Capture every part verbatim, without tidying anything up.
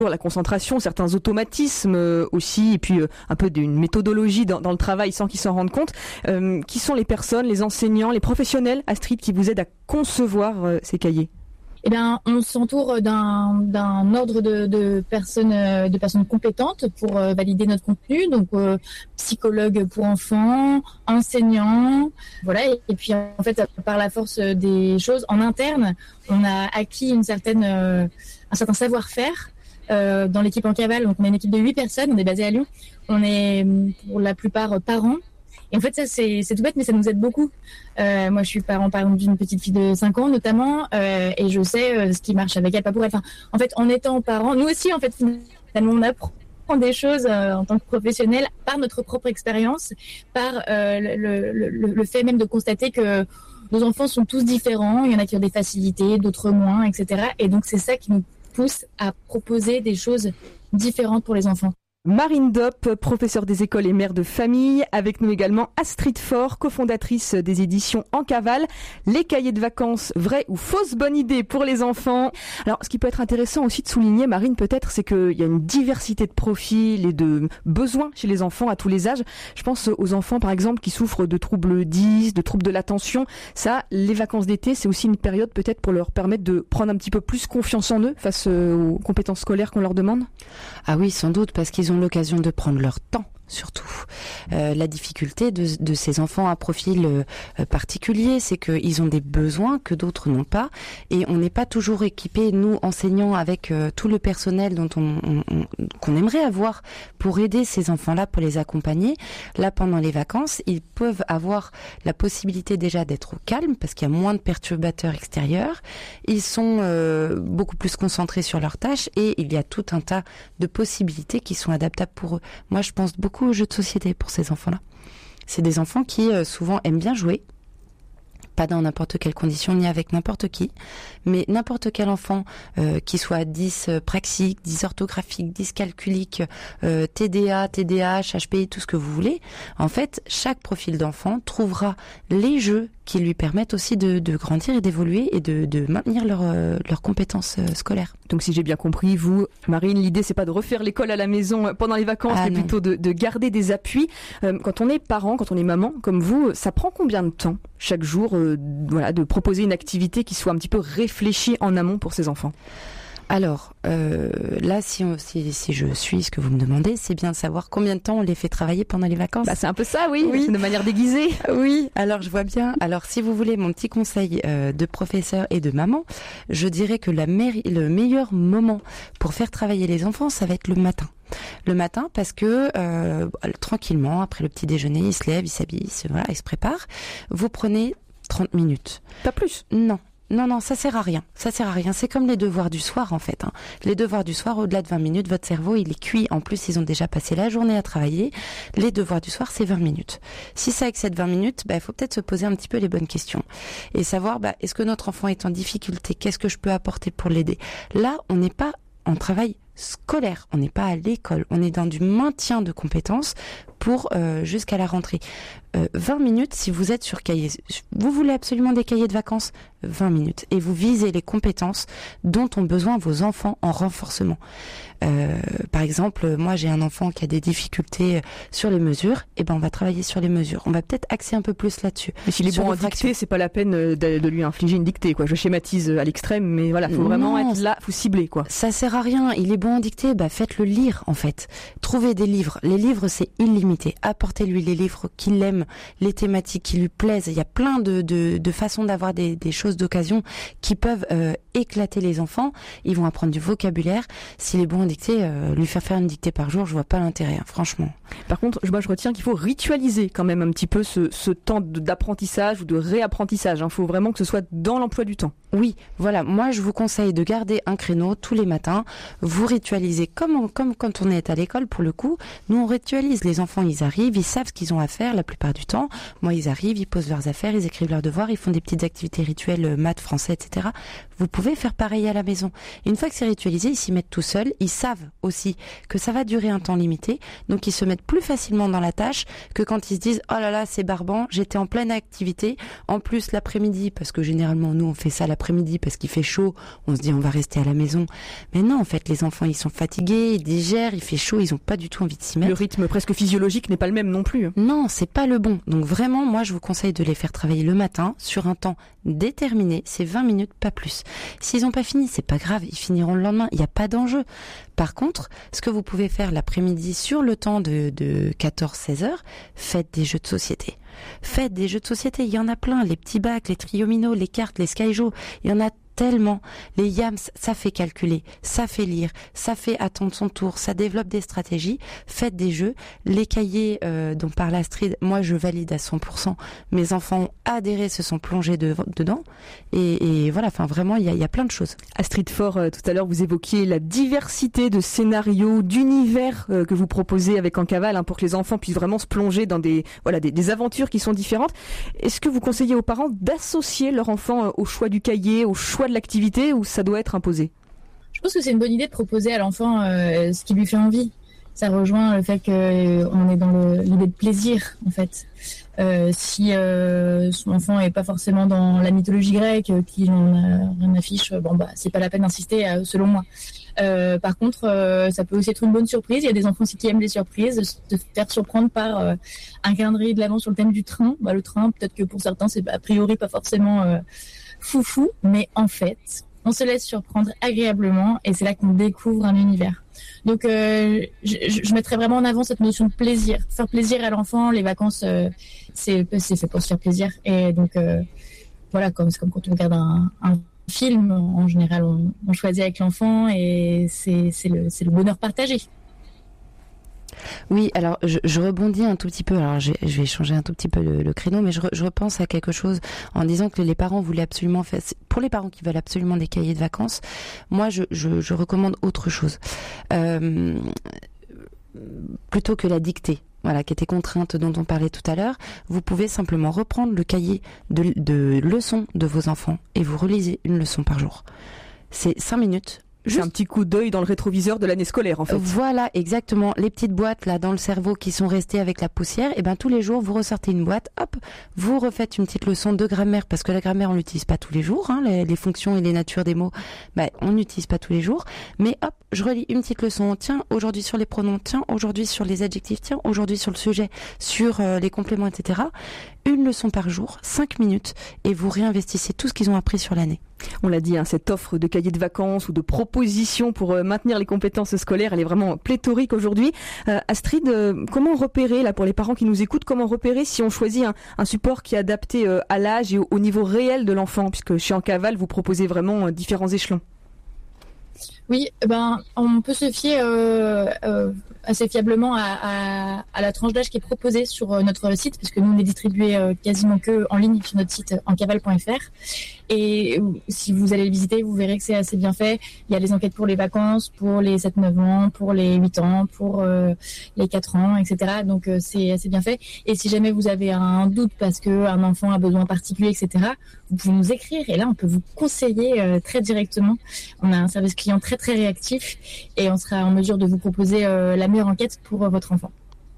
la concentration, certains automatismes euh, aussi, et puis euh, un peu d'une méthodologie dans, dans le travail sans qu'ils s'en rendent compte. Euh, qui sont les personnes, les enseignants, les professionnels, Astrid, qui vous aident à concevoir euh, ces cahiers? Eh bien, on s'entoure d'un, d'un ordre de, de personnes, de personnes compétentes pour euh, valider notre contenu. Donc, euh, psychologue pour enfants, enseignants, voilà. Et, et puis, en fait, par la force des choses, en interne, on a acquis une certaine, euh, un certain savoir-faire euh, dans l'équipe en cavale. Donc, on est une équipe de huit personnes. On est basé à Lyon. On est pour la plupart parents. Et en fait, ça, c'est, c'est tout bête, mais ça nous aide beaucoup. Euh, moi, je suis parent, par exemple, d'une petite fille de cinq ans, notamment, euh, et je sais euh, ce qui marche avec elle, pas pour elle. Enfin, en fait, en étant parent, nous aussi, en fait, finalement, on apprend des choses euh, en tant que professionnel par notre propre expérience, par euh, le, le, le, le fait même de constater que nos enfants sont tous différents. Il y en a qui ont des facilités, d'autres moins, et cetera. Et donc, c'est ça qui nous pousse à proposer des choses différentes pour les enfants. Marine Dopp, professeure des écoles et mère de famille. Avec nous également Astrid Faure, cofondatrice des éditions En Cavale. Les cahiers de vacances, vraie ou fausse bonne idée pour les enfants. Alors, ce qui peut être intéressant aussi de souligner, Marine, peut-être, c'est qu'il y a une diversité de profils et de besoins chez les enfants à tous les âges. Je pense aux enfants, par exemple, qui souffrent de troubles dys, de troubles de l'attention. Ça, les vacances d'été, c'est aussi une période peut-être pour leur permettre de prendre un petit peu plus confiance en eux face aux compétences scolaires qu'on leur demande. Ah oui, sans doute, parce qu'ils ont l'occasion de prendre leur temps. Surtout, euh, la difficulté de, de ces enfants à profil euh, particulier, c'est qu'ils ont des besoins que d'autres n'ont pas, et on n'est pas toujours équipés, nous enseignants, avec euh, tout le personnel dont on, on, on, qu'on aimerait avoir pour aider ces enfants-là, pour les accompagner. Là, pendant les vacances, ils peuvent avoir la possibilité déjà d'être au calme, parce qu'il y a moins de perturbateurs extérieurs. Ils sont euh, beaucoup plus concentrés sur leurs tâches, et il y a tout un tas de possibilités qui sont adaptables pour eux. Moi, je pense beaucoup aux jeux de société pour ces enfants-là. C'est des enfants qui euh, souvent aiment bien jouer, pas dans n'importe quelle condition ni avec n'importe qui, mais n'importe quel enfant euh, qui soit dys euh, praxique, dys orthographique, dys calculique, euh, T D A, T D A H, H P I, tout ce que vous voulez, en fait, chaque profil d'enfant trouvera les jeux qui lui permettent aussi de, de grandir et d'évoluer et de, de maintenir leurs euh, leurs compétences euh, scolaires. Donc si j'ai bien compris, vous, Marine, l'idée c'est pas de refaire l'école à la maison pendant les vacances, ah, mais non. plutôt de, de garder des appuis. Euh, quand on est parent, quand on est maman, comme vous, ça prend combien de temps chaque jour euh, voilà, de proposer une activité qui soit un petit peu réfléchie en amont pour ses enfants ? Alors, euh, là, si, on, si, si je suis ce que vous me demandez, c'est bien de savoir combien de temps on les fait travailler pendant les vacances. Bah, c'est un peu ça, oui, oui. De manière déguisée. Oui, alors je vois bien. Alors, si vous voulez mon petit conseil euh, de professeur et de maman, je dirais que la me- le meilleur moment pour faire travailler les enfants, ça va être le matin. Le matin, parce que euh, tranquillement, après le petit déjeuner, ils se lèvent, ils s'habillent, ils se, voilà, ils se préparent. Vous prenez trente minutes. Pas plus ? Non. Non, non, ça sert à rien. Ça sert à rien. C'est comme les devoirs du soir, en fait. Hein. Les devoirs du soir, au-delà de vingt minutes, votre cerveau, il est cuit. En plus, ils ont déjà passé la journée à travailler. Les devoirs du soir, c'est vingt minutes. Si ça excède vingt minutes, bah, il faut peut-être se poser un petit peu les bonnes questions. Et savoir, bah, est-ce que notre enfant est en difficulté ? Qu'est-ce que je peux apporter pour l'aider ? Là, on n'est pas en travail scolaire. On n'est pas à l'école. On est dans du maintien de compétences pour euh, jusqu'à la rentrée. Euh, vingt minutes, si vous êtes sur cahier, vous voulez absolument des cahiers de vacances, vingt minutes. Et vous visez les compétences dont ont besoin vos enfants en renforcement. Euh, par exemple, moi j'ai un enfant qui a des difficultés sur les mesures, et ben on va travailler sur les mesures. On va peut-être axer un peu plus là-dessus. Mais s'il est bon en dictée, c'est pas la peine de, de lui infliger une dictée, quoi. Je schématise à l'extrême, mais voilà, faut vraiment non, être là, faut cibler, quoi. Ça sert à rien. Il est bon en dictée, bah faites-le lire en fait. Trouvez des livres. Les livres c'est illimité. Apportez-lui les livres qu'il aime, les thématiques qui lui plaisent. Il y a plein de de, de façons d'avoir des, des choses d'occasion qui peuvent euh, éclater les enfants. Ils vont apprendre du vocabulaire. S'il est bon en dictée, euh, lui faire faire une dictée par jour, je vois pas l'intérêt, hein, franchement. Par contre, moi je retiens qu'il faut ritualiser quand même un petit peu ce, ce temps d'apprentissage ou de réapprentissage. Il hein. faut vraiment que ce soit dans l'emploi du temps. Oui, voilà. Moi, je vous conseille de garder un créneau tous les matins. Vous ritualisez comme, comme quand on est à l'école, pour le coup. Nous, on ritualise. Les enfants, ils arrivent, ils savent ce qu'ils ont à faire la plupart du temps. Moi, ils arrivent, ils posent leurs affaires, ils écrivent leurs devoirs, ils font des petites activités rituelles, maths, français, et cetera. Vous pouvez faire pareil à la maison. Et une fois que c'est ritualisé, ils s'y mettent tout seuls. Ils savent aussi que ça va durer un temps limité. Donc, ils se mettent plus facilement dans la tâche que quand ils se disent « Oh là là, c'est barbant, j'étais en pleine activité. En plus, l'après-midi, parce que généralement, nous, on fait ça l'après-midi, l'après-midi parce qu'il fait chaud, on se dit on va rester à la maison. Mais non, en fait, les enfants, ils sont fatigués, ils digèrent, il fait chaud, ils ont pas du tout envie de s'y mettre. Le rythme presque physiologique n'est pas le même non plus. Non, c'est pas le bon. Donc vraiment, moi, je vous conseille de les faire travailler le matin sur un temps déterminé, c'est vingt minutes, pas plus. S'ils ont pas fini, c'est pas grave, ils finiront le lendemain, il n'y a pas d'enjeu. Par contre, ce que vous pouvez faire l'après-midi sur le temps de, de quatorze à seize heures, faites des jeux de société. Faites des jeux de société, il y en a plein, les petits bacs, les triominos, les cartes, les skyjo, il y en a tellement. Les yams, ça fait calculer, ça fait lire, ça fait attendre son tour, ça développe des stratégies. Faites des jeux. Les cahiers euh, dont parle Astrid, moi je valide à cent pour cent. Mes enfants ont adhéré, se sont plongés de, dedans. Et, et voilà, enfin vraiment, il y a, y a plein de choses. Astrid Faure, euh, tout à l'heure, vous évoquiez la diversité de scénarios, d'univers euh, que vous proposez avec En Cavale, hein, pour que les enfants puissent vraiment se plonger dans des, voilà, des, des aventures qui sont différentes. Est-ce que vous conseillez aux parents d'associer leur enfant euh, au choix du cahier, au choix de l'activité, ou ça doit être imposé? Je pense que c'est une bonne idée de proposer à l'enfant euh, ce qui lui fait envie. Ça rejoint le fait qu'on euh, est dans le, l'idée de plaisir, en fait. Euh, si euh, son enfant est pas forcément dans la mythologie grecque, euh, qui n'en a rien affiche, bon bah c'est pas la peine d'insister, euh, selon moi. Euh, par contre, euh, ça peut aussi être une bonne surprise. Il y a des enfants aussi qui aiment les surprises, de se faire surprendre par euh, un calendrier de l'avant sur le thème du train. Bah, le train, peut-être que pour certains, c'est a priori pas forcément euh, foufou, mais en fait, on se laisse surprendre agréablement et c'est là qu'on découvre un univers. Donc, euh, je, je mettrais vraiment en avant cette notion de plaisir. Faire plaisir à l'enfant, les vacances, euh, c'est, c'est fait pour se faire plaisir. Et donc, euh, voilà, comme, c'est comme quand on regarde un, un film, en général, on, on choisit avec l'enfant et c'est, c'est, le, c'est le bonheur partagé. Oui, alors je, je rebondis un tout petit peu, alors je, je vais changer un tout petit peu le, le créneau, mais je, je repense à quelque chose en disant que les parents voulaient absolument faire, pour les parents qui veulent absolument des cahiers de vacances, moi je, je, je recommande autre chose. Euh, plutôt que la dictée, voilà, qui était contrainte dont on parlait tout à l'heure, vous pouvez simplement reprendre le cahier de, de leçons de vos enfants et vous relisez une leçon par jour. C'est cinq minutes. Juste un petit coup d'œil dans le rétroviseur de l'année scolaire, en fait. Voilà, exactement. Les petites boîtes là dans le cerveau qui sont restées avec la poussière, et ben tous les jours vous ressortez une boîte, hop, vous refaites une petite leçon de grammaire, parce que la grammaire on l'utilise pas tous les jours, hein, les, les fonctions et les natures des mots, ben on n'utilise pas tous les jours. Mais hop, je relis une petite leçon. Tiens, aujourd'hui sur les pronoms, tiens, aujourd'hui sur les adjectifs, tiens, aujourd'hui sur le sujet, sur euh, les compléments, et cetera. Une leçon par jour, cinq minutes, et vous réinvestissez tout ce qu'ils ont appris sur l'année. On l'a dit, hein, cette offre de cahiers de vacances ou de propositions pour euh, maintenir les compétences scolaires, elle est vraiment pléthorique aujourd'hui. Euh, Astrid, euh, comment repérer, là, pour les parents qui nous écoutent, comment repérer si on choisit un, un support qui est adapté euh, à l'âge et au, au niveau réel de l'enfant, puisque chez En Cavale, vous proposez vraiment euh, différents échelons? Oui, ben on peut se fier euh, euh, assez fiablement à, à, à la tranche d'âge qui est proposée sur euh, notre site, parce que nous on est distribué euh, quasiment que en ligne sur notre site encavale point f r. Et euh, si vous allez le visiter, vous verrez que c'est assez bien fait. Il y a les enquêtes pour les vacances, pour les sept neuf ans, pour les huit ans, pour euh, les quatre ans, et cetera. Donc euh, c'est assez bien fait. Et si jamais vous avez un doute parce que un enfant a besoin particulier, et cetera, vous pouvez nous écrire et là on peut vous conseiller euh, très directement. On a un service client très très réactif et on sera en mesure de vous proposer euh, la meilleure enquête pour euh, votre enfant.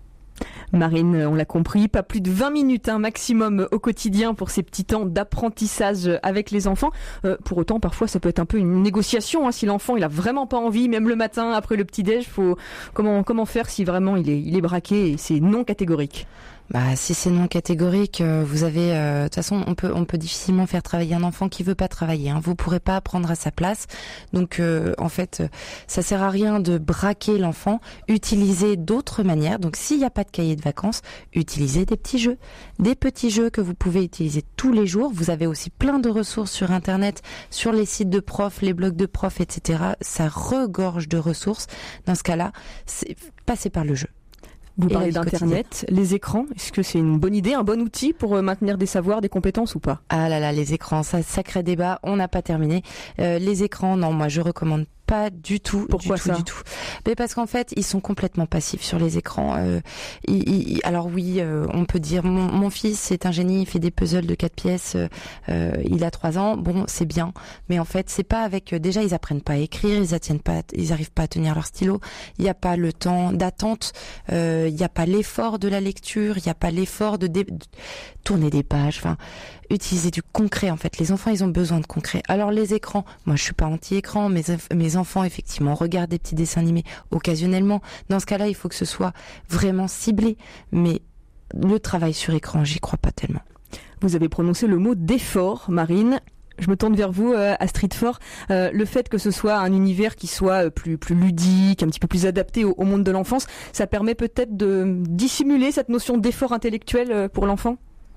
Marine, on l'a compris, pas plus de vingt minutes hein, maximum au quotidien pour ces petits temps d'apprentissage avec les enfants. Euh, pour autant, parfois, ça peut être un peu une négociation. Hein, si l'enfant il a vraiment pas envie, même le matin après le petit-déj, faut comment comment faire si vraiment il est il est braqué et c'est non catégorique. Bah, si c'est non catégorique, euh, vous avez, euh, de toute façon, on peut, on peut difficilement faire travailler un enfant qui veut pas travailler. Hein. Vous pourrez pas apprendre à sa place. Donc, euh, en fait, ça sert à rien de braquer l'enfant. Utilisez d'autres manières. Donc, s'il n'y a pas de cahier de vacances, utilisez des petits jeux, des petits jeux que vous pouvez utiliser tous les jours. Vous avez aussi plein de ressources sur Internet, sur les sites de profs, les blogs de profs, et cetera. Ça regorge de ressources. Dans ce cas-là, c'est passer par le jeu. Vous parlez d'Internet, les écrans, est-ce que c'est une bonne idée, un bon outil pour maintenir des savoirs, des compétences ou pas? Ah là là, les écrans, ça, sacré débat, on n'a pas terminé. Euh, les écrans, non, moi je recommande Pas du tout. Pourquoi du tout, ça du tout. Mais parce qu'en fait, ils sont complètement passifs sur les écrans. Euh, ils, ils, alors oui, euh, on peut dire mon, mon fils c'est un génie, il fait des puzzles de quatre pièces. Euh, il a trois ans. Bon, c'est bien, mais en fait, c'est pas avec. Déjà, ils apprennent pas à écrire, ils attiennent pas, ils arrivent pas à tenir leur stylo. Il y a pas le temps d'attente. Euh, il y a pas l'effort de la lecture. Il y a pas l'effort de, dé... de tourner des pages. Enfin, utiliser du concret. En fait, les enfants, ils ont besoin de concret. Alors les écrans. Moi, je suis pas anti-écran, mais mes enfants, effectivement, regardent des petits dessins animés occasionnellement. Dans ce cas-là, il faut que ce soit vraiment ciblé. Mais le travail sur écran, j'y crois pas tellement. Vous avez prononcé le mot d'effort, Marine. Je me tourne vers vous, euh, Astrid Faure. Euh, le fait que ce soit un univers qui soit plus plus ludique, un petit peu plus adapté au, au monde de l'enfance, ça permet peut-être de dissimuler cette notion d'effort intellectuel pour l'enfant ?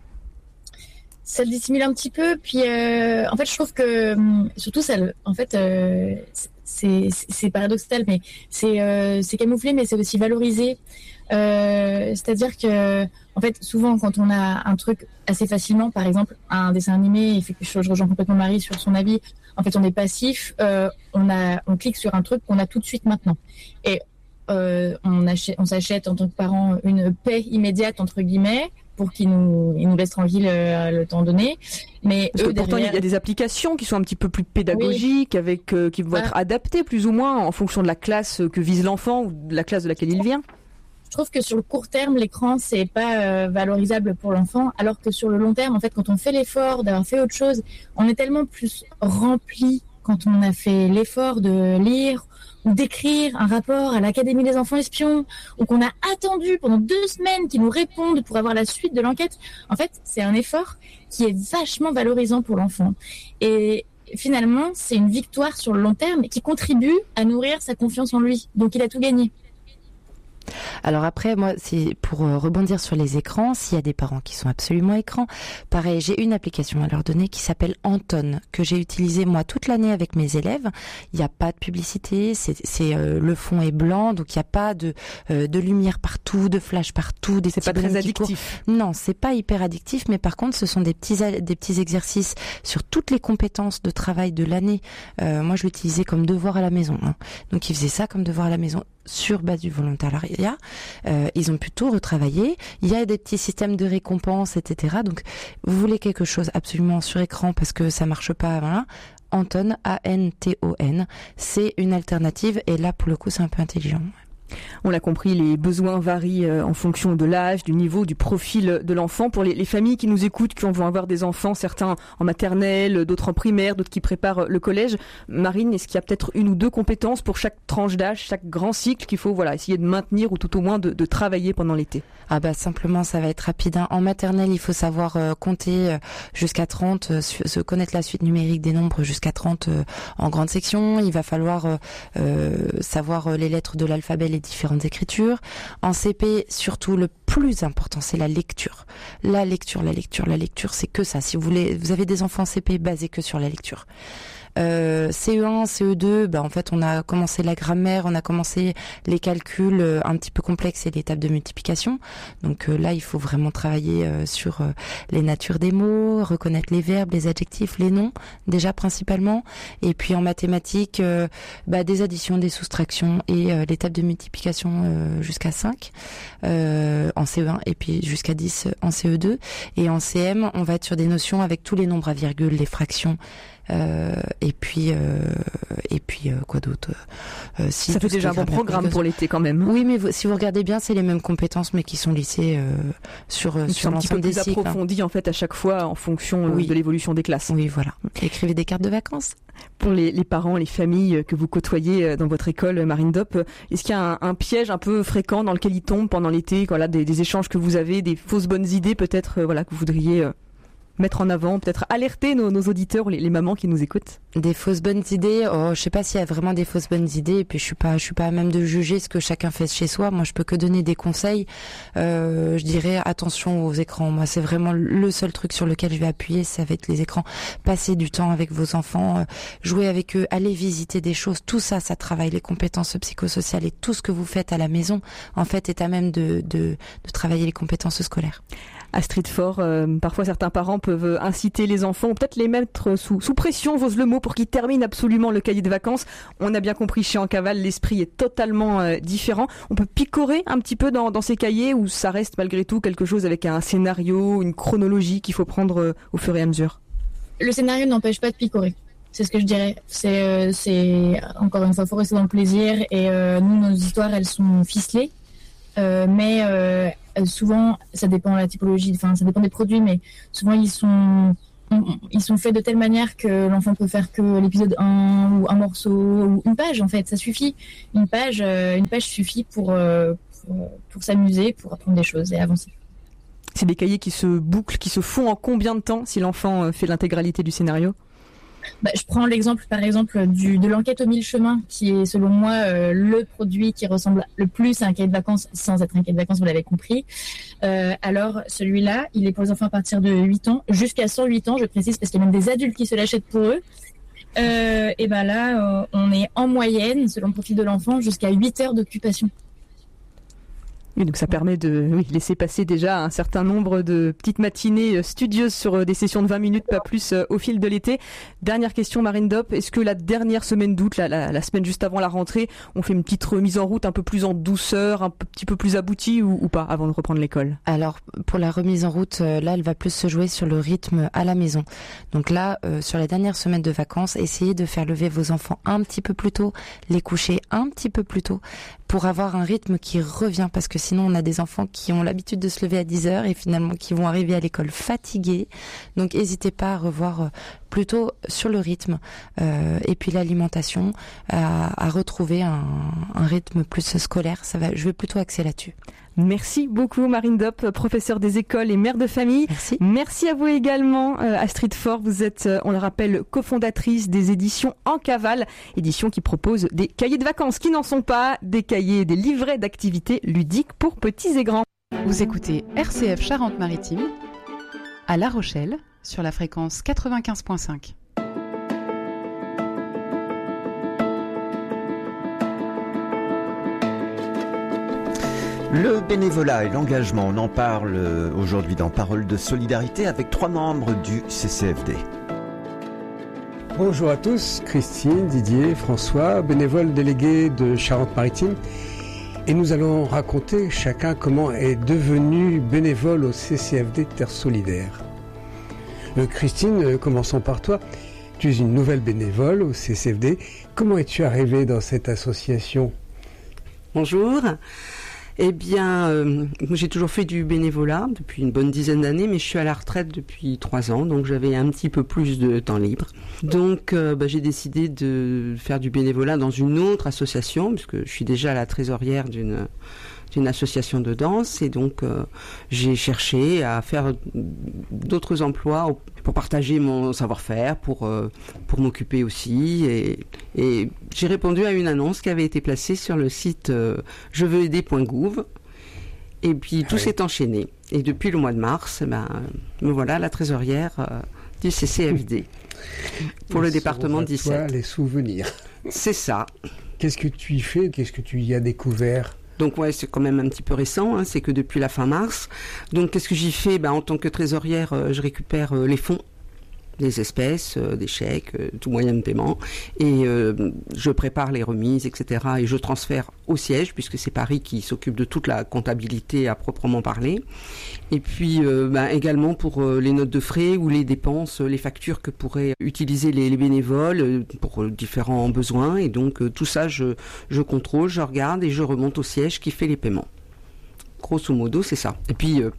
Ça le dissimule un petit peu, puis euh, en fait, je trouve que surtout ça, en fait, euh, c'est, c'est paradoxal, mais c'est, euh, c'est camouflé, mais c'est aussi valorisé. Euh, c'est-à-dire que, en fait, souvent, quand on a un truc assez facilement, par exemple, un dessin animé, et fait que je, je rejoins complètement Marie sur son avis, en fait, on est passif, euh, on a, on clique sur un truc qu'on a tout de suite maintenant. Et euh, on achète, on s'achète en tant que parent une paix immédiate, entre guillemets, pour qu'ils nous, ils nous laissent tranquille euh, le temps donné. Mais Parce eux, que pourtant, derrière... il y a des applications qui sont un petit peu plus pédagogiques, oui. avec euh, qui vont ah. être adaptées plus ou moins en fonction de la classe que vise l'enfant ou de la classe de laquelle il vient. Je trouve que sur le court terme, l'écran, c'est pas euh, valorisable pour l'enfant, alors que sur le long terme, en fait, quand on fait l'effort d'avoir fait autre chose, on est tellement plus rempli quand on a fait l'effort de lire ou d'écrire un rapport à l'Académie des enfants espions, ou qu'on a attendu pendant deux semaines qu'ils nous répondent pour avoir la suite de l'enquête. En fait, c'est un effort qui est vachement valorisant pour l'enfant. Et finalement, c'est une victoire sur le long terme qui contribue à nourrir sa confiance en lui. Donc, il a tout gagné. Alors après, moi, c'est pour rebondir sur les écrans, s'il y a des parents qui sont absolument écrans, pareil, j'ai une application à leur donner qui s'appelle Anton, que j'ai utilisée moi toute l'année avec mes élèves. Il n'y a pas de publicité, c'est, c'est euh, le fond est blanc, donc il n'y a pas de euh, de lumière partout, de flash partout, des c'est pas très addictif. Non, c'est pas hyper addictif, mais par contre, ce sont des petits des petits exercices sur toutes les compétences de travail de l'année. Euh, moi, je l'utilisais comme devoir à la maison, hein. Donc ils faisaient ça comme devoir à la maison sur base du volontariat. Euh, ils ont pu tout retravailler. Il y a des petits systèmes de récompense, et cetera. Donc, vous voulez quelque chose absolument sur écran parce que ça marche pas, voilà. Anton, A N T O N, c'est une alternative et là, pour le coup, c'est un peu intelligent. On l'a compris, les besoins varient en fonction de l'âge, du niveau, du profil de l'enfant. Pour les, les familles qui nous écoutent, qui vont avoir des enfants, certains en maternelle, d'autres en primaire, d'autres qui préparent le collège, Marine, est-ce qu'il y a peut-être une ou deux compétences pour chaque tranche d'âge, chaque grand cycle qu'il faut voilà essayer de maintenir ou tout au moins de, de travailler pendant l'été? Ah bah simplement, ça va être rapide, hein. En maternelle, il faut savoir euh, compter euh, jusqu'à trente, euh, se connaître la suite numérique des nombres jusqu'à trente euh, en grande section. Il va falloir euh, euh, savoir euh, les lettres de l'alphabet, les différentes écritures. En C P, surtout, le plus important, c'est la lecture. La lecture, la lecture, la lecture, c'est que ça. Si vous voulez, vous avez des enfants en C P basés que sur la lecture. Euh, C E un, C E deux, bah en fait on a commencé la grammaire, on a commencé les calculs euh, un petit peu complexes et les tables de multiplication. Donc euh, là il faut vraiment travailler euh, sur euh, les natures des mots, reconnaître les verbes, les adjectifs, les noms déjà principalement. Et puis en mathématiques, euh, bah, des additions, des soustractions et euh, les tables de multiplication euh, jusqu'à cinq euh, en C E un et puis jusqu'à dix en C E deux. Et en C M on va être sur des notions avec tous les nombres à virgule, les fractions. Euh, et puis euh, et puis euh, quoi d'autre euh, si ça fait déjà un bon programme pour l'été quand même. Oui, mais vous, si vous regardez bien, c'est les mêmes compétences mais qui sont lissées euh, sur Donc sur l'ensemble des cycles. C'est un petit peu plus approfondi en fait à chaque fois en fonction oui. de l'évolution des classes. Oui, voilà. Écrivez des cartes de vacances. Pour les, les parents, les familles que vous côtoyez dans votre école Marine Dopp, est-ce qu'il y a un, un piège un peu fréquent dans lequel ils tombent pendant l'été, voilà, des, des échanges que vous avez, des fausses bonnes idées peut-être, voilà, que vous voudriez euh, mettre en avant, peut-être alerter nos, nos auditeurs, les, les mamans qui nous écoutent? Des fausses bonnes idées, oh, je sais pas s'il y a vraiment des fausses bonnes idées, et puis je suis pas, je suis pas à même de juger ce que chacun fait chez soi. Moi, je peux que donner des conseils. Euh, je dirais attention aux écrans. Moi, c'est vraiment le seul truc sur lequel je vais appuyer, ça va être les écrans. Passez du temps avec vos enfants, euh, jouer avec eux, aller visiter des choses. Tout ça, ça travaille les compétences psychosociales et tout ce que vous faites à la maison, en fait, est à même de, de, de travailler les compétences scolaires. Astrid Faure, euh, parfois certains parents peuvent inciter les enfants, ou peut-être les mettre sous, sous pression, j'ose le mot, pour qu'ils terminent absolument le cahier de vacances. On a bien compris, chez Encaval, l'esprit est totalement euh, différent. On peut picorer un petit peu dans, dans ces cahiers, ou ça reste malgré tout quelque chose avec un scénario, une chronologie qu'il faut prendre euh, au fur et à mesure? Le scénario n'empêche pas de picorer. C'est ce que je dirais. C'est, euh, c'est encore une fois, faut rester dans le plaisir. Et euh, nous, nos histoires, elles sont ficelées. Euh, mais euh, souvent, ça dépend de la typologie, enfin ça dépend des produits, mais souvent ils sont ils sont faits de telle manière que l'enfant peut faire que l'épisode un ou un morceau ou une page en fait, ça suffit. Une page, euh, une page suffit pour, euh, pour pour s'amuser, pour apprendre des choses et avancer. C'est des cahiers qui se bouclent, qui se font en combien de temps si l'enfant fait l'intégralité du scénario? Bah, je prends l'exemple, par exemple, du, de l'enquête aux mille chemins, qui est, selon moi, euh, le produit qui ressemble le plus à un cahier de vacances, sans être un cahier de vacances, vous l'avez compris. Euh, alors, celui-là, il est pour les enfants à partir de huit ans, jusqu'à cent huit ans, je précise, parce qu'il y a même des adultes qui se l'achètent pour eux. Euh, et ben là, euh, on est en moyenne, selon le profil de l'enfant, jusqu'à huit heures d'occupation. Oui, donc ça permet de oui, laisser passer déjà un certain nombre de petites matinées studieuses sur des sessions de vingt minutes, pas plus, au fil de l'été. Dernière question, Marine Dopp, est-ce que la dernière semaine d'août, la, la, la semaine juste avant la rentrée, on fait une petite remise en route un peu plus en douceur, un petit peu plus aboutie ou, ou pas, avant de reprendre l'école? Alors, pour la remise en route, là, elle va plus se jouer sur le rythme à la maison. Donc là, euh, sur la dernière semaine de vacances, essayez de faire lever vos enfants un petit peu plus tôt, les coucher un petit peu plus tôt, pour avoir un rythme qui revient, parce que sinon on a des enfants qui ont l'habitude de se lever à dix heures et finalement qui vont arriver à l'école fatigués. Donc n'hésitez pas à revoir plutôt sur le rythme euh, et puis l'alimentation, à, à retrouver un, un rythme plus scolaire. Ça va, je vais plutôt axer là-dessus. Merci beaucoup Marine Dopp, professeure des écoles et mère de famille. Merci. Merci à vous également euh, Astrid Faure. Vous êtes, euh, on le rappelle, cofondatrice des éditions Encaval, éditions qui proposent des cahiers de vacances qui n'en sont pas, des cahiers et des livrets d'activités ludiques pour petits et grands. Vous écoutez R C F Charente-Maritime à La Rochelle sur la fréquence quatre-vingt-quinze virgule cinq. Le bénévolat et l'engagement, on en parle aujourd'hui dans Parole de solidarité avec trois membres du C C F D. Bonjour à tous, Christine, Didier, François, bénévoles délégués de Charente-Maritime. Et nous allons raconter chacun comment est devenu bénévole au C C F D Terre Solidaire. Euh, Christine, commençons par toi. Tu es une nouvelle bénévole au C C F D. Comment es-tu arrivée dans cette association ? Bonjour. Eh bien, euh, j'ai toujours fait du bénévolat depuis une bonne dizaine d'années, mais je suis à la retraite depuis trois ans, donc j'avais un petit peu plus de temps libre. Donc, euh, bah, j'ai décidé de faire du bénévolat dans une autre association, puisque je suis déjà la trésorière d'une d'une association de danse, et donc euh, j'ai cherché à faire d'autres emplois pour partager mon savoir-faire, pour euh, pour m'occuper aussi, et, et j'ai répondu à une annonce qui avait été placée sur le site euh, je veux aider point gouv, et puis tout ah oui. s'est enchaîné, et depuis le mois de mars, ben, me voilà la trésorière euh, du C C F D pour le département dix-sept. Les souvenirs. C'est ça. Qu'est-ce que tu y fais? Qu'est-ce que tu y as découvert? Donc ouais, c'est quand même un petit peu récent, hein, c'est que depuis la fin mars. Donc qu'est-ce que j'y fais? Ben, en tant que trésorière, euh, je récupère euh, les fonds, des espèces, euh, des chèques, euh, tout moyen de paiement, et euh, je prépare les remises, et cetera. Et je transfère au siège, puisque c'est Paris qui s'occupe de toute la comptabilité à proprement parler. Et puis euh, ben, également pour euh, les notes de frais ou les dépenses, les factures que pourraient utiliser les, les bénévoles euh, pour euh, différents besoins. Et donc euh, tout ça, je, je contrôle, je regarde et je remonte au siège qui fait les paiements. Grosso modo, c'est ça. Et puis, euh,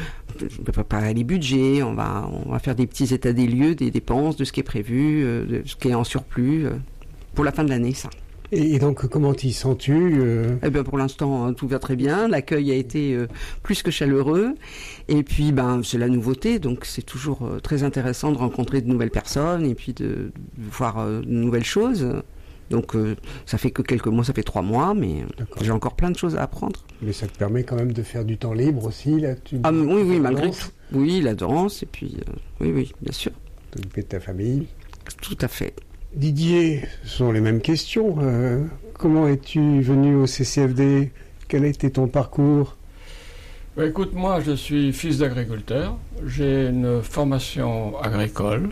je vais préparer les budgets, on va, on va faire des petits états des lieux, des dépenses, de ce qui est prévu, euh, de ce qui est en surplus, euh, pour la fin de l'année, ça. Et donc, comment t'y sens-tu euh... Eh ben, pour l'instant, tout va très bien. L'accueil a été euh, plus que chaleureux. Et puis, ben, c'est la nouveauté, donc c'est toujours euh, très intéressant de rencontrer de nouvelles personnes et puis de, de voir euh, de nouvelles choses. Donc euh, ça fait que quelques mois, ça fait trois mois, mais D'accord. j'ai encore plein de choses à apprendre. Mais ça te permet quand même de faire du temps libre aussi, là tu Ah oui, oui, malgré danse. tout. Oui, la danse, et puis euh, oui, oui, bien sûr. T'occuper de ta famille. Tout à fait. Didier, ce sont les mêmes questions. Euh, comment es-tu venu au C C F D? Quel a été ton parcours? Écoute, moi je suis fils d'agriculteur, j'ai une formation agricole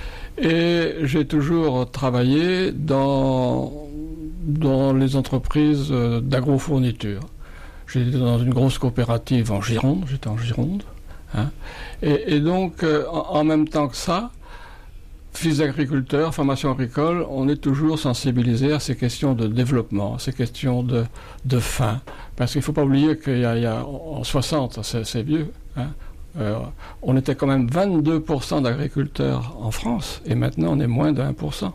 et j'ai toujours travaillé dans, dans les entreprises d'agrofourniture. J'étais dans une grosse coopérative en Gironde, j'étais en Gironde. Hein, et, et donc, euh, en, en même temps que ça, fils d'agriculteur, formation agricole, on est toujours sensibilisé à ces questions de développement, à ces questions de, de faim. Parce qu'il ne faut pas oublier qu'il y a, il y a en soixante, c'est, c'est vieux, hein, euh, on était quand même vingt-deux pour cent d'agriculteurs en France, et maintenant on est moins de un pour cent.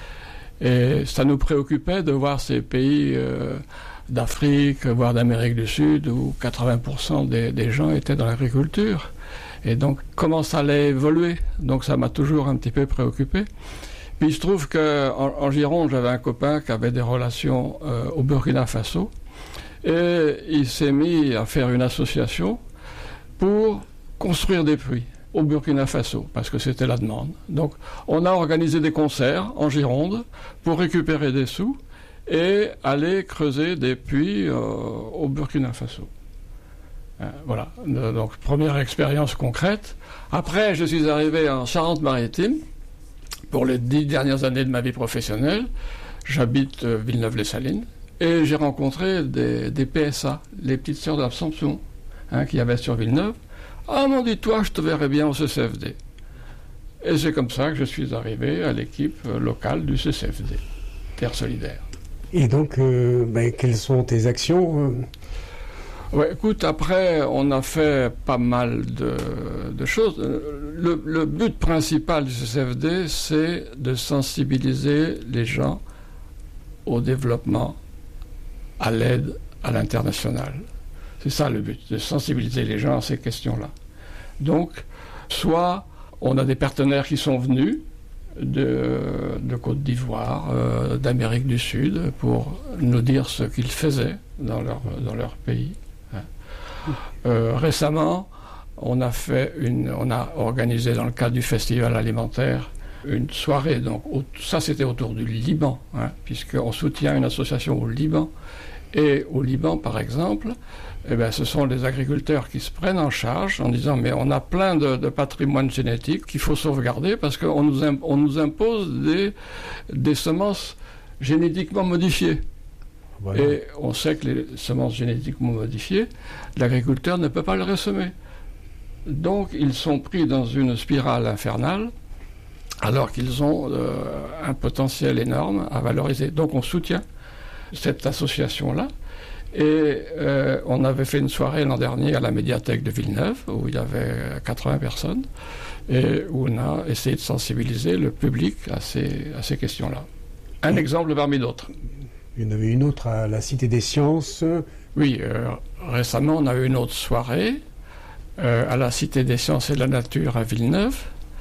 Et ça nous préoccupait de voir ces pays euh, d'Afrique, voire d'Amérique du Sud, où quatre-vingts pour cent des, des gens étaient dans l'agriculture. Et donc, comment ça allait évoluer? Donc, ça m'a toujours un petit peu préoccupé. Puis, il se trouve qu'en en Gironde, j'avais un copain qui avait des relations euh, au Burkina Faso. Et il s'est mis à faire une association pour construire des puits au Burkina Faso, parce que c'était la demande. Donc, on a organisé des concerts en Gironde pour récupérer des sous et aller creuser des puits euh, au Burkina Faso. Euh, voilà, donc première expérience concrète. Après, je suis arrivé en Charente-Maritime pour les dix dernières années de ma vie professionnelle. J'habite euh, Villeneuve-les-Salines et j'ai rencontré des, des P S A, les petites sœurs de l'Absomption, hein, qui y avait sur Villeneuve. Ah, m'ont dit, toi, je te verrais bien au C C F D. Et c'est comme ça que je suis arrivé à l'équipe euh, locale du C C F D, Terre Solidaire. Et donc, euh, ben, quelles sont tes actions? Ouais, écoute, après, on a fait pas mal de, de choses. Le, le but principal du C C F D, c'est de sensibiliser les gens au développement, à l'aide à l'international. C'est ça le but, de sensibiliser les gens à ces questions-là. Donc, soit on a des partenaires qui sont venus de, de Côte d'Ivoire, euh, d'Amérique du Sud, pour nous dire ce qu'ils faisaient dans leur, dans leur pays. Euh, récemment, on a fait une, on a organisé dans le cadre du festival alimentaire une soirée. Donc au, ça, c'était autour du Liban, hein, puisqu'on soutient une association au Liban. Et au Liban, par exemple, eh ben, ce sont les agriculteurs qui se prennent en charge en disant mais on a plein de, de patrimoine génétique qu'il faut sauvegarder parce qu'on nous, imp- on nous impose des, des semences génétiquement modifiées. Voilà. Et on sait que les semences génétiquement modifiées, l'agriculteur ne peut pas les ressemer. Donc ils sont pris dans une spirale infernale alors qu'ils ont euh, un potentiel énorme à valoriser. Donc on soutient cette association-là. Et euh, on avait fait une soirée l'an dernier à la médiathèque de Villeneuve où il y avait quatre-vingts personnes et où on a essayé de sensibiliser le public à ces, à ces questions-là. Un exemple parmi d'autres. Il y en avait une autre à la Cité des Sciences. Oui, euh, récemment, on a eu une autre soirée euh, à la Cité des Sciences et de la Nature à Villeneuve.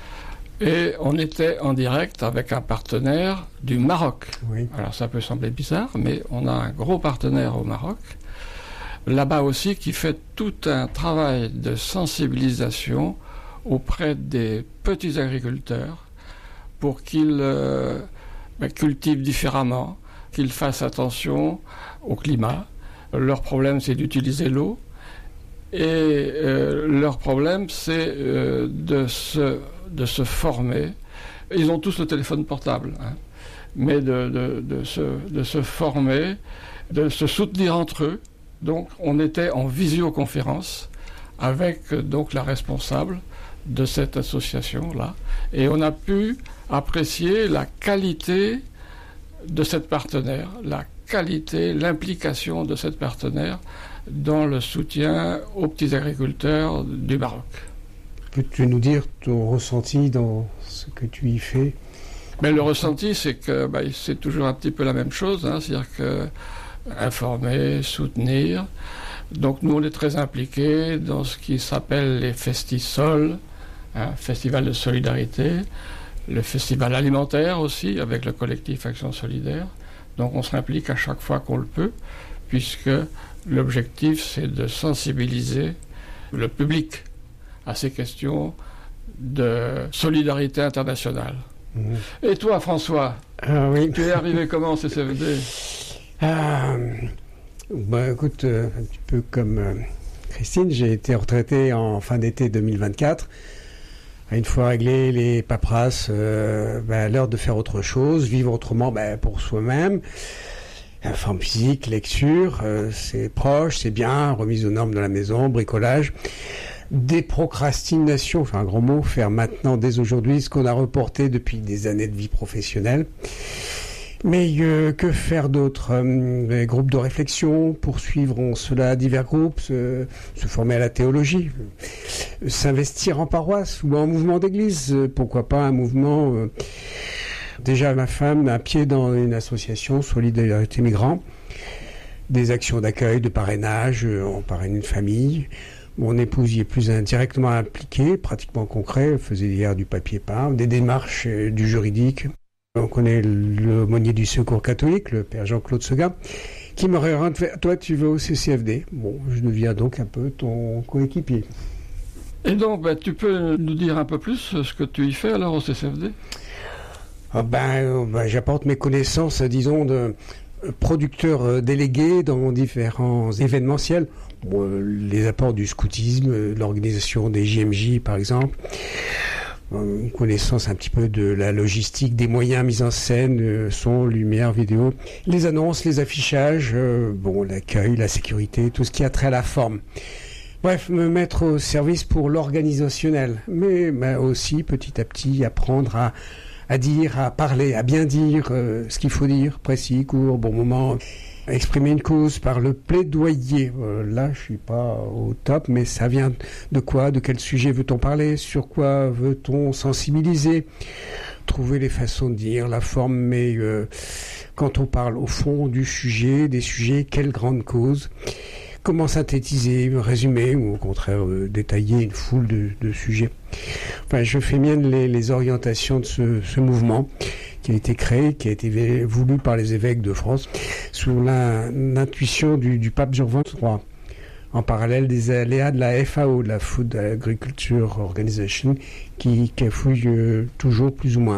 Et on était en direct avec un partenaire du Maroc. Oui. Alors ça peut sembler bizarre, mais on a un gros partenaire au Maroc, là-bas aussi, qui fait tout un travail de sensibilisation auprès des petits agriculteurs pour qu'ils euh, ben, cultivent différemment, qu'ils fassent attention au climat. Leur problème, c'est d'utiliser l'eau. Et euh, leur problème, c'est euh, de, se, de se former. Ils ont tous le téléphone portable, hein, mais de, de, de, se, de se former, de se soutenir entre eux. Donc, on était en visioconférence avec donc la responsable de cette association-là. Et on a pu apprécier la qualité de cette partenaire, la qualité, l'implication de cette partenaire dans le soutien aux petits agriculteurs du Maroc. Peux-tu nous dire ton ressenti dans ce que tu y fais? Mais le ressenti, c'est que bah, c'est toujours un petit peu la même chose, hein, c'est-à-dire que informer, soutenir. Donc nous, on est très impliqués dans ce qui s'appelle les Festisol, hein, Festival de solidarité, le festival alimentaire aussi, avec le collectif Action Solidaire. Donc on s'implique à chaque fois qu'on le peut, puisque l'objectif, c'est de sensibiliser le public à ces questions de solidarité internationale. Mmh. Et toi, François, ah, oui. tu es arrivé comment au C C F D? Ah, bah, écoute, euh, un petit peu comme euh, Christine. J'ai été retraité en fin d'été deux mille vingt-quatre. Une fois réglé les paperasses, euh, ben, l'heure de faire autre chose, vivre autrement ben, pour soi-même. Forme physique, lecture, euh, c'est proche, c'est bien, remise aux normes de la maison, bricolage. Déprocrastination, enfin un grand mot, faire maintenant, dès aujourd'hui, ce qu'on a reporté depuis des années de vie professionnelle. Mais euh, que faire d'autre euh, Groupes de réflexion, poursuivre en cela divers groupes, se, se former à la théologie, euh, s'investir en paroisse ou en mouvement d'église, euh, pourquoi pas un mouvement... Euh, Déjà, ma femme a un pied dans une association, Solidarité Migrants, des actions d'accueil, de parrainage, on parraine une famille. Mon épouse y est plus indirectement impliquée, pratiquement concret, elle faisait hier du papier peint, des démarches du juridique. On connaît l'aumônier du Secours catholique, le père Jean-Claude Seguin, qui m'aurait rendu, toi tu vas au C C F D. Bon, je deviens donc un peu ton coéquipier. Et donc, ben, tu peux nous dire un peu plus ce que tu y fais alors au C C F D ? Ah ben, ben, j'apporte mes connaissances, disons, de producteur délégué dans différents événementiels. Bon, les apports du scoutisme, l'organisation des J M J, par exemple. Une connaissance un petit peu de la logistique, des moyens mis en scène, son, lumière, vidéo. Les annonces, les affichages, euh, bon, l'accueil, la sécurité, tout ce qui a trait à la forme. Bref, me mettre au service pour l'organisationnel. Mais ben, aussi, petit à petit, apprendre à à dire, à parler, à bien dire euh, ce qu'il faut dire, précis, court, bon moment, exprimer une cause par le plaidoyer. Euh, là, je suis pas au top, mais ça vient de quoi? De quel sujet veut-on parler? Sur quoi veut-on sensibiliser? Trouver les façons de dire, la forme, mais euh, quand on parle au fond du sujet, des sujets, quelle grande cause? Comment synthétiser, résumer ou au contraire euh, détailler une foule de, de sujets. Enfin, je fais mienne les, les orientations de ce, ce mouvement qui a été créé, qui a été voulu par les évêques de France sous l'intuition du, du pape Jean vingt-trois, en parallèle des aléas de la F A O, de la Food Agriculture Organization, qui cafouille euh, toujours plus ou moins.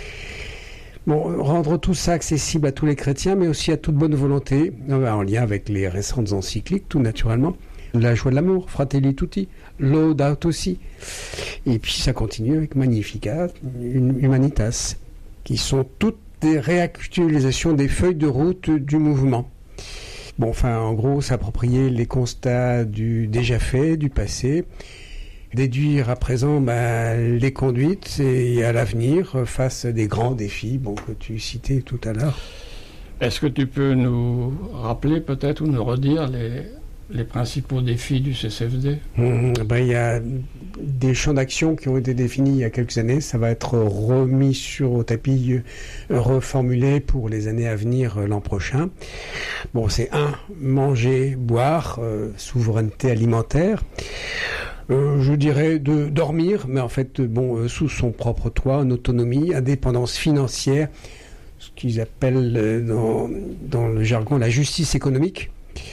Bon, rendre tout ça accessible à tous les chrétiens, mais aussi à toute bonne volonté, en lien avec les récentes encycliques, tout naturellement. La joie de l'amour, Fratelli Tutti, Laudato Si. Et puis ça continue avec Magnificat, Humanitas, qui sont toutes des réactualisations des feuilles de route du mouvement. Bon, enfin, en gros, s'approprier les constats du déjà fait, du passé, déduire à présent bah, les conduites et à l'avenir face à des grands défis bon, que tu citais tout à l'heure. Est-ce que tu peux nous rappeler peut-être ou nous redire les, les principaux défis du C C F D ? mmh, ben, Il y a des champs d'action qui ont été définis il y a quelques années. Ça va être remis sur au tapis, reformulé pour les années à venir l'an prochain. Bon, c'est un, manger, boire, euh, souveraineté alimentaire. Euh, je dirais de dormir, mais en fait, bon, euh, sous son propre toit, en autonomie, indépendance financière, ce qu'ils appellent euh, dans, dans le jargon la justice économique.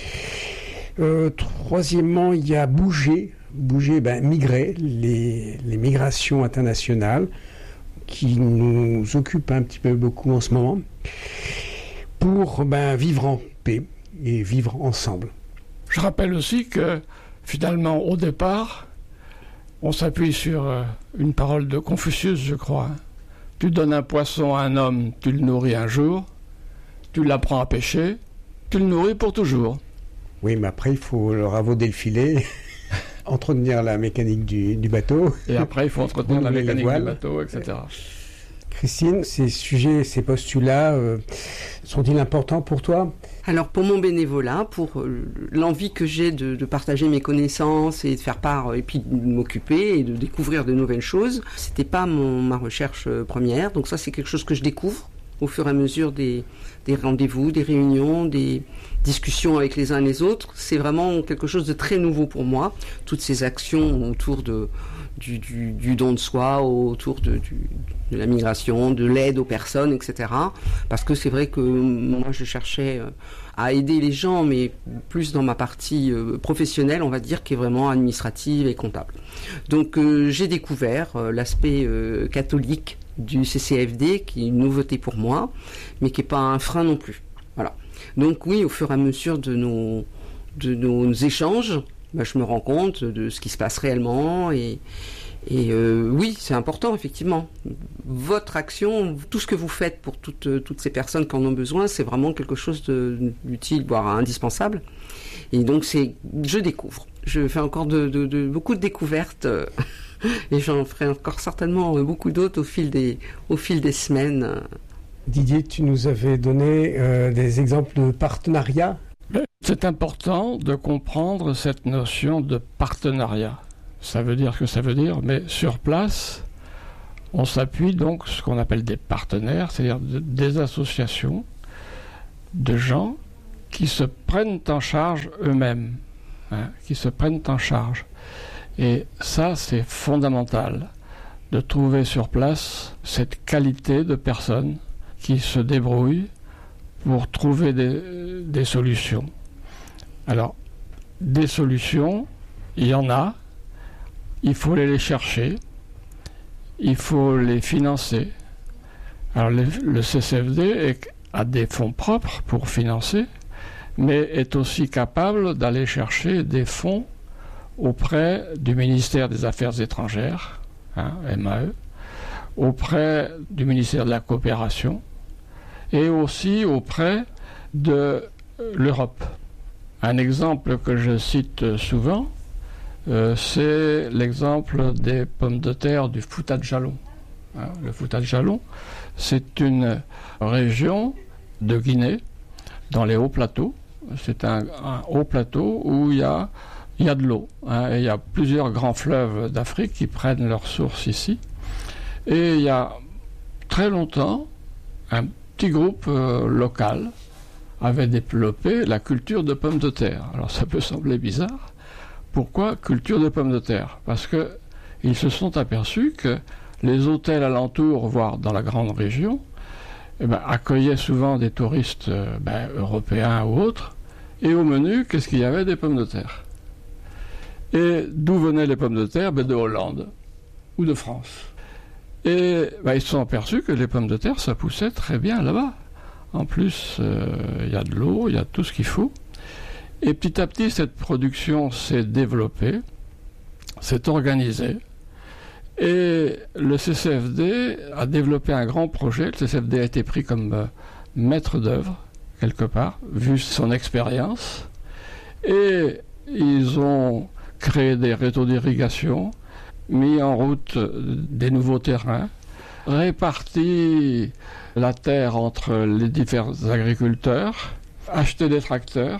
Euh, troisièmement, il y a bouger, bouger, ben, migrer, les, les migrations internationales qui nous occupent un petit peu beaucoup en ce moment, pour ben, vivre en paix et vivre ensemble. Je rappelle aussi que finalement, au départ, on s'appuie sur euh, une parole de Confucius, je crois. Tu donnes un poisson à un homme, tu le nourris un jour, tu l'apprends à pêcher, tu le nourris pour toujours. Oui, mais après, il faut leur avauder le filet, entretenir la mécanique du, du bateau. Et après, il faut entretenir la mécanique du bateau, et cetera. Christine, ces sujets, ces postulats, euh, sont-ils importants pour toi ? Alors pour mon bénévolat, pour euh, l'envie que j'ai de, de partager mes connaissances et de faire part, et puis de m'occuper et de découvrir de nouvelles choses, c'était pas mon, ma recherche euh, première. Donc ça, c'est quelque chose que je découvre au fur et à mesure des, des rendez-vous, des réunions, des discussions avec les uns et les autres. C'est vraiment quelque chose de très nouveau pour moi. Toutes ces actions autour de Du, du, du don de soi, autour de, du, de la migration, de l'aide aux personnes, et cetera. Parce que c'est vrai que moi, je cherchais à aider les gens, mais plus dans ma partie professionnelle, on va dire, qui est vraiment administrative et comptable. Donc, euh, j'ai découvert euh, l'aspect euh, catholique du C C F D, qui est une nouveauté pour moi, mais qui n'est pas un frein non plus. Voilà. Donc oui, au fur et à mesure de nos, de nos échanges, bah, je me rends compte de ce qui se passe réellement et, et euh, oui, c'est important effectivement. Votre action, tout ce que vous faites pour toutes, toutes ces personnes qui en ont besoin, c'est vraiment quelque chose de, d'utile, voire indispensable. Et donc c'est, je découvre. Je fais encore de, de, de beaucoup de découvertes euh, et j'en ferai encore certainement beaucoup d'autres au fil des, au fil des semaines. Didier, tu nous avais donné euh, des exemples de partenariats. C'est important de comprendre cette notion de partenariat. Ça veut dire ce que ça veut dire, mais sur place, on s'appuie donc sur ce qu'on appelle des partenaires, c'est-à-dire des associations de gens qui se prennent en charge eux-mêmes, hein, qui se prennent en charge. Et ça, c'est fondamental, de trouver sur place cette qualité de personnes qui se débrouillent pour trouver des, des solutions. Alors, des solutions, il y en a, il faut aller les chercher, il faut les financer. Alors, le, le C C F D est, a des fonds propres pour financer, mais est aussi capable d'aller chercher des fonds auprès du ministère des Affaires étrangères, hein, M A E, auprès du ministère de la Coopération, et aussi auprès de l'Europe. Un exemple que je cite souvent, euh, c'est l'exemple des pommes de terre du Fouta de Jalon. Hein, le Fouta de Jalon, c'est une région de Guinée, dans les hauts plateaux. C'est un, un haut plateau où il y a, il y a de l'eau. Hein, et il y a plusieurs grands fleuves d'Afrique qui prennent leur source ici. Et il y a très longtemps, un petit groupe euh, local avait développé la culture de pommes de terre. Alors ça peut sembler bizarre. Pourquoi culture de pommes de terre? Parce que ils se sont aperçus que les hôtels alentours, voire dans la grande région, eh ben, accueillaient souvent des touristes euh, ben, européens ou autres. Et au menu, qu'est-ce qu'il y avait? Des pommes de terre. Et d'où venaient les pommes de terre? Ben, de Hollande ou de France. Et ben, ils se sont aperçus que les pommes de terre, ça poussait très bien là-bas. En plus, il euh, y a de l'eau, il y a tout ce qu'il faut. Et petit à petit, cette production s'est développée, s'est organisée. Et le C C F D a développé un grand projet. Le C C F D a été pris comme euh, maître d'œuvre, quelque part, vu son expérience. Et ils ont créé des réseaux d'irrigation, mis en route des nouveaux terrains, réparti la terre entre les différents agriculteurs, acheté des tracteurs,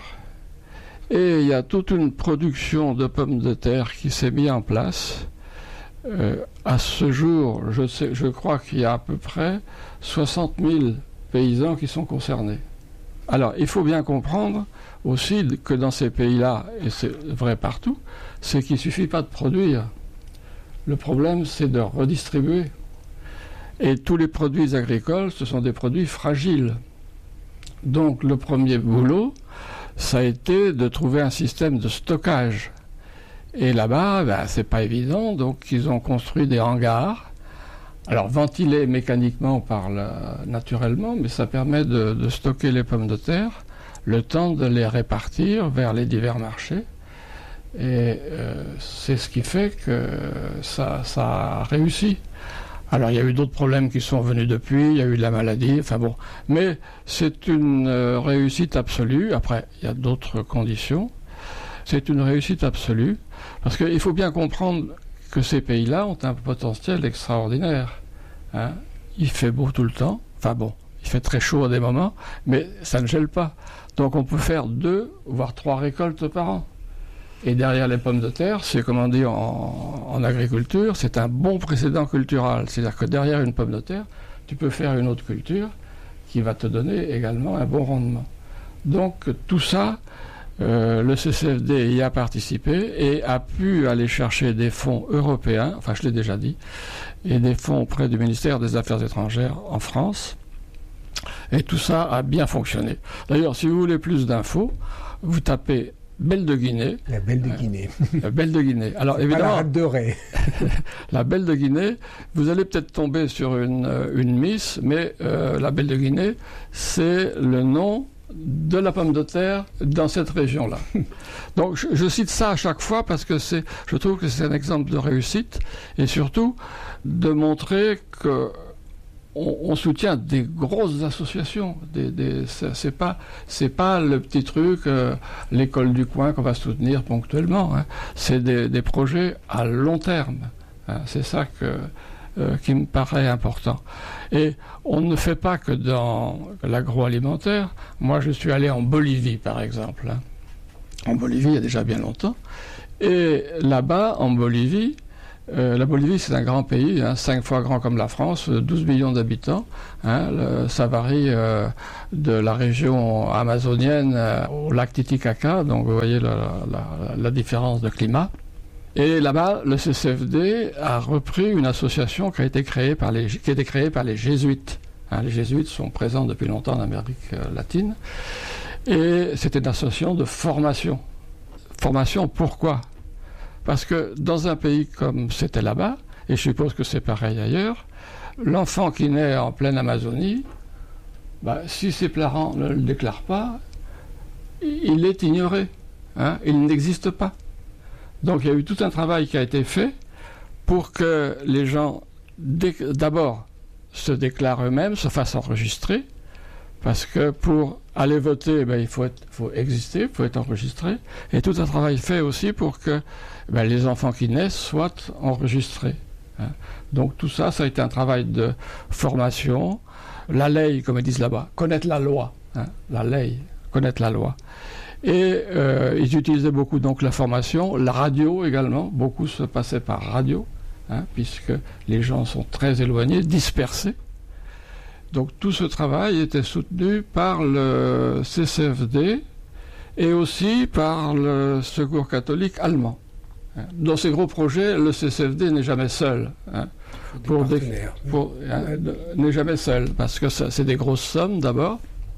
et il y a toute une production de pommes de terre qui s'est mise en place. Euh, à ce jour, je, sais, je crois qu'il y a à peu près soixante mille paysans qui sont concernés. Alors, il faut bien comprendre aussi que dans ces pays-là, et c'est vrai partout, c'est qu'il ne suffit pas de produire. Le problème, c'est de redistribuer. Et tous les produits agricoles, ce sont des produits fragiles. Donc le premier boulot, ça a été de trouver un système de stockage. Et là-bas, ben, c'est pas évident, donc ils ont construit des hangars. Alors ventilés mécaniquement par la, naturellement, mais ça permet de, de stocker les pommes de terre, le temps de les répartir vers les divers marchés. Et euh, c'est ce qui fait que ça, ça a réussi. Alors il y a eu d'autres problèmes qui sont venus depuis, il y a eu de la maladie, enfin bon. Mais c'est une euh, réussite absolue. Après, il y a d'autres conditions. C'est une réussite absolue. Parce qu'il faut bien comprendre que ces pays-là ont un potentiel extraordinaire. Hein. Il fait beau tout le temps. Enfin bon, il fait très chaud à des moments, mais ça ne gèle pas. Donc on peut faire deux, voire trois récoltes par an. Et derrière les pommes de terre, c'est comme on dit en, en agriculture, c'est un bon précédent culturel. C'est-à-dire que derrière une pomme de terre, tu peux faire une autre culture qui va te donner également un bon rendement. Donc tout ça, euh, le C C F D y a participé et a pu aller chercher des fonds européens, enfin je l'ai déjà dit, et des fonds auprès du ministère des Affaires étrangères en France. Et tout ça a bien fonctionné. D'ailleurs, si vous voulez plus d'infos, vous tapez Belle de Guinée. La Belle de Guinée. La Belle de Guinée. Alors évidemment, la rate de Ré. La Belle de Guinée, vous allez peut-être tomber sur une, une miss, mais euh, la Belle de Guinée, c'est le nom de la pomme de terre dans cette région-là. Donc je, je cite ça à chaque fois parce que c'est, je trouve que c'est un exemple de réussite et surtout de montrer que on, on soutient des grosses associations. Des, des, c'est pas, c'est pas le petit truc, euh, l'école du coin qu'on va soutenir ponctuellement. Hein. C'est des, des projets à long terme. Hein. C'est ça que, euh, qui me paraît important. Et on ne fait pas que dans l'agroalimentaire. Moi, je suis allé en Bolivie, par exemple. Hein. En Bolivie, il y a déjà bien longtemps. Et là-bas, en Bolivie, Euh, la Bolivie, c'est un grand pays, hein, cinq fois grand comme la France, douze millions d'habitants. Hein, le, ça varie euh, de la région amazonienne euh, au lac Titicaca, donc vous voyez la, la, la différence de climat. Et là-bas, le C C F D a repris une association qui a été créée par les, qui a été créée par les jésuites. Hein, les jésuites sont présents depuis longtemps en Amérique euh, latine. Et c'était une association de formation. Formation, pourquoi ? Parce que dans un pays comme c'était là-bas, et je suppose que c'est pareil ailleurs, l'enfant qui naît en pleine Amazonie, bah, si ses parents ne le déclarent pas, il est ignoré. Hein, il n'existe pas. Donc il y a eu tout un travail qui a été fait pour que les gens, d'abord, se déclarent eux-mêmes, se fassent enregistrer, parce que pour aller voter, ben, il faut, être, faut exister, il faut être enregistré. Et tout un travail fait aussi pour que ben, les enfants qui naissent soient enregistrés. Hein. Donc tout ça, ça a été un travail de formation. La ley, comme ils disent là-bas, connaître la loi. Hein. La ley, connaître la loi. Et euh, ils utilisaient beaucoup donc la formation, la radio également. Beaucoup se passaient par radio, hein, puisque les gens sont très éloignés, dispersés. Donc tout ce travail était soutenu par le C C F D et aussi par le Secours catholique allemand. Dans ces gros projets, le C C F D n'est jamais seul. Hein, pour des, pour, hein, n'est jamais seul, parce que ça, c'est des grosses sommes d'abord.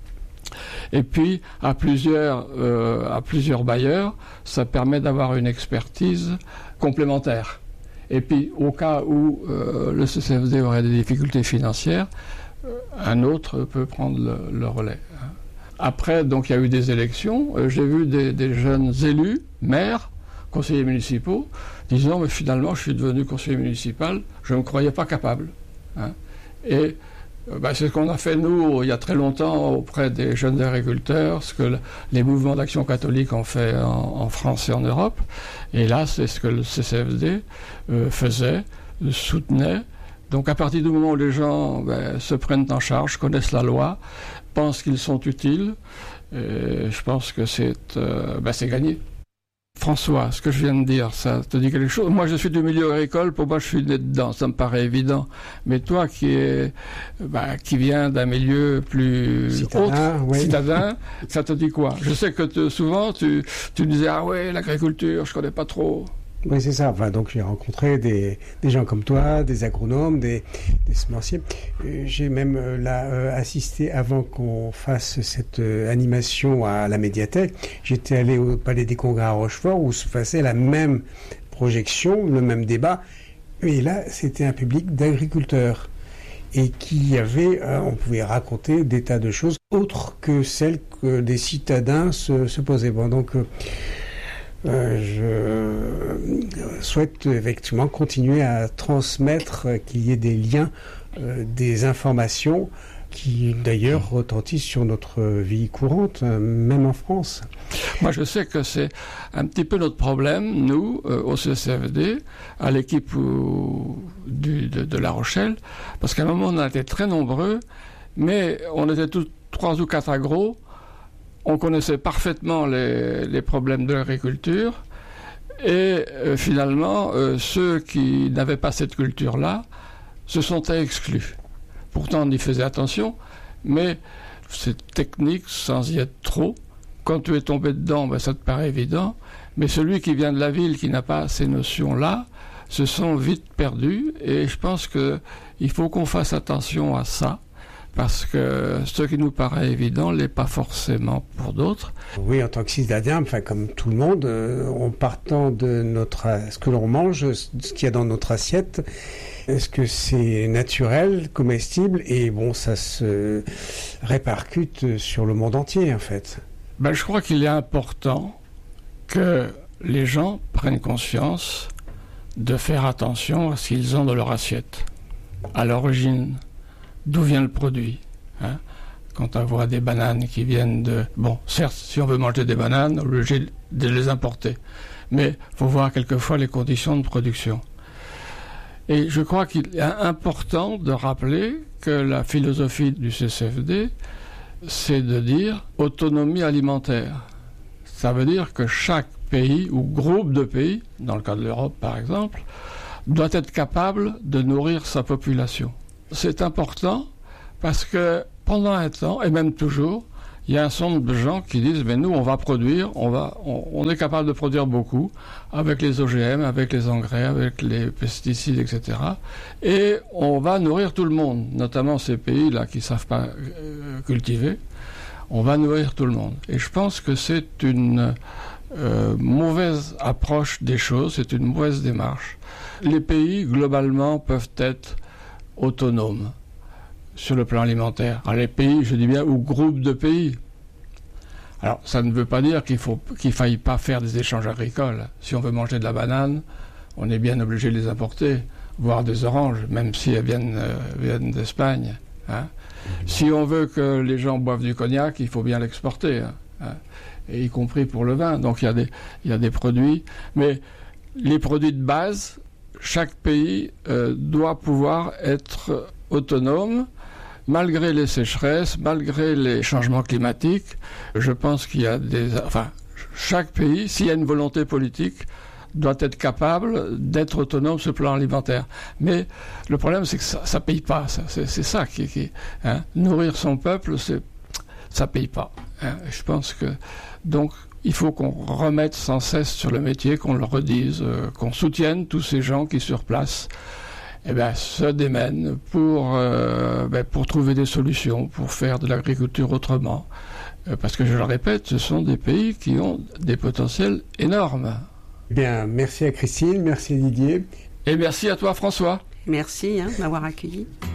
Et puis, à plusieurs, euh, à plusieurs bailleurs, ça permet d'avoir une expertise complémentaire. Et puis, au cas où euh, le C C F D aurait des difficultés financières, un autre peut prendre le, le relais. Après, donc, il y a eu des élections. Euh, j'ai vu des, des jeunes élus, maires, conseillers municipaux, disant, mais finalement, je suis devenu conseiller municipal, je ne me croyais pas capable. Hein. Et euh, bah, c'est ce qu'on a fait, nous, il y a très longtemps, auprès des jeunes agriculteurs, ce que le, les mouvements d'action catholique ont fait en, en France et en Europe. Et là, c'est ce que le C C F D euh, faisait, soutenait. Donc à partir du moment où les gens ben, se prennent en charge, connaissent la loi, pensent qu'ils sont utiles, et je pense que c'est, euh, ben, c'est gagné. François, ce que je viens de dire, ça te dit quelque chose? Moi, je suis du milieu agricole, pour moi, je suis né dedans, ça me paraît évident. Mais toi, qui est, ben, qui vient d'un milieu plus citadin, autre, oui. citadin, ça te dit quoi? Je sais que te, souvent, tu, tu disais, ah ouais, l'agriculture, je connais pas trop. Oui, c'est ça. Enfin, donc, j'ai rencontré des, des gens comme toi, des agronomes, des, des semenciers. Euh, j'ai même euh, là euh, assisté, avant qu'on fasse cette euh, animation à la médiathèque, j'étais allé au Palais des Congrès à Rochefort où se passait la même projection, le même débat. Et là, c'était un public d'agriculteurs. Et qui avait, euh, on pouvait raconter des tas de choses autres que celles que des citadins se, se posaient. Bon, donc... Euh, Euh, je souhaite effectivement continuer à transmettre, euh, qu'il y ait des liens, euh, des informations qui d'ailleurs retentissent sur notre vie courante, euh, même en France. Moi, je sais que c'est un petit peu notre problème, nous, euh, au C C F D, à l'équipe où, du, de, de La Rochelle, parce qu'à un moment, on a été très nombreux, mais on était tous trois ou quatre agros. On connaissait parfaitement les, les problèmes de l'agriculture et euh, finalement, euh, ceux qui n'avaient pas cette culture-là se sont exclus. Pourtant, on y faisait attention, mais c'est technique sans y être trop. Quand tu es tombé dedans, ben, ça te paraît évident, mais celui qui vient de la ville, qui n'a pas ces notions-là, se sont vite perdus et je pense qu'il faut qu'on fasse attention à ça. Parce que ce qui nous paraît évident n'est pas forcément pour d'autres. Oui, en tant que citadin, enfin comme tout le monde, euh, en partant de notre, ce que l'on mange, ce qu'il y a dans notre assiette, Est-ce que c'est naturel, comestible et bon, ça se répercute sur le monde entier en fait? Ben, je crois qu'il est important que les gens prennent conscience de faire attention à ce qu'ils ont dans leur assiette, à l'origine, d'où vient le produit. Hein? Quand on voit des bananes qui viennent de... Bon, certes, si on veut manger des bananes, on est obligé de les importer. Mais il faut voir quelquefois les conditions de production. Et je crois qu'il est important de rappeler que la philosophie du C C F D, c'est de dire autonomie alimentaire. Ça veut dire que chaque pays ou groupe de pays, dans le cas de l'Europe par exemple, doit être capable de nourrir sa population. C'est important parce que pendant un temps, et même toujours, il y a un certain nombre de gens qui disent mais nous on va produire, on, va, on, on est capable de produire beaucoup avec les O G M, avec les engrais, avec les pesticides, et cetera. Et on va nourrir tout le monde, notamment ces pays-là qui ne savent pas euh, cultiver. On va nourrir tout le monde. Et je pense que c'est une euh, mauvaise approche des choses, c'est une mauvaise démarche. Les pays, globalement, peuvent être autonomes sur le plan alimentaire. Alors, les pays, je dis bien, ou groupes de pays. Alors, ça ne veut pas dire qu'il faut qu'il faille pas faire des échanges agricoles. Si on veut manger de la banane, on est bien obligé de les importer, voire des oranges, même si elles viennent, euh, viennent d'Espagne. Hein. Si on veut que les gens boivent du cognac, il faut bien l'exporter, hein, et y compris pour le vin. Donc il y a des, il y a des produits. Mais les produits de base, chaque pays euh, doit pouvoir être autonome, malgré les sécheresses, malgré les changements climatiques. Je pense qu'il y a des... Enfin, chaque pays, s'il y a une volonté politique, doit être capable d'être autonome sur le plan alimentaire. Mais le problème, c'est que ça ne paye pas. Ça. C'est, c'est ça qui... qui hein. Nourrir son peuple, c'est, ça ne paye pas. Hein. Je pense que... Donc, il faut qu'on remette sans cesse sur le métier, qu'on le redise, euh, qu'on soutienne tous ces gens qui, sur place, eh ben, se démènent pour, euh, ben, pour trouver des solutions, pour faire de l'agriculture autrement. Euh, parce que, je le répète, ce sont des pays qui ont des potentiels énormes. Bien, merci à Christine, merci à Didier. Et merci à toi, François. Merci hein, de m'avoir accueilli.